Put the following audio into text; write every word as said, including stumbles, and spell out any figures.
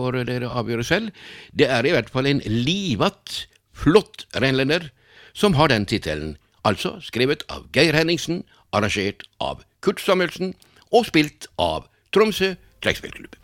får dere avgjøre selv. Det er i hvert fall en livat, flott renlender som har den titelen, altså skrevet av Geir Henningsen, arrangert av Kurt Samuelsen og spilt av Tromsø Trekkspillklubb.